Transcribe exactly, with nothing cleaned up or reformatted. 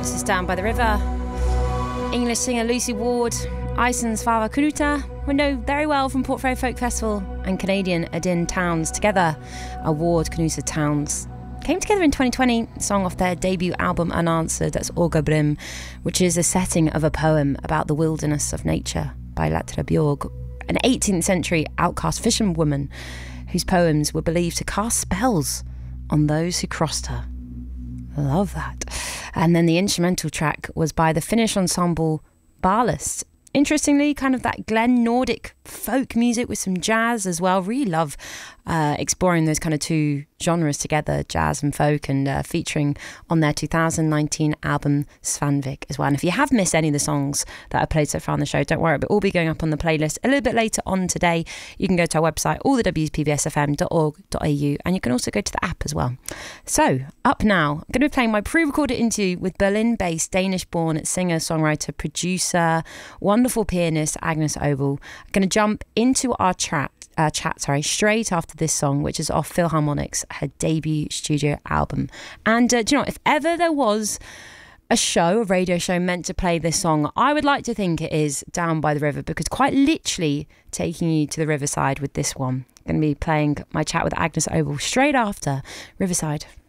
This is Down by the River. English singer Lucy Ward, Iceland's Fava Kuruta, we know very well from Portfolio Folk Festival, and Canadian Adin Towns together. Award Canusa Towns came together in twenty twenty, song off their debut album Unanswered, that's Orga Brim, which is a setting of a poem about the wilderness of nature by Latra Bjorg, an eighteenth century outcast fisherwoman whose poems were believed to cast spells on those who crossed her. Love that. And then the instrumental track was by the Finnish ensemble Ballast. Interestingly, kind of that Glen Nordic folk music with some jazz as well. Really love uh, exploring those kind of two genres together, jazz and folk, and uh, featuring on their two thousand nineteen album Svanvik as well. And if you have missed any of the songs that I played so far on the show, don't worry, it'll all be going up on the playlist a little bit later on today. You can go to our website, all the w p b s f m dot org dot a u, and you can also go to the app as well. So, up now, I'm going to be playing my pre-recorded interview with Berlin-based, Danish-born singer, songwriter, producer, wonderful pianist Agnes Obel. I'm going to jump into our chat, uh, chat, sorry, straight after this song, which is off Philharmonics, her debut studio album. And uh, do you know what? If ever there was a show, a radio show meant to play this song, I would like to think it is Down by the River, because quite literally taking you to the riverside with this one. I'm going to be playing my chat with Agnes Obel straight after Riverside.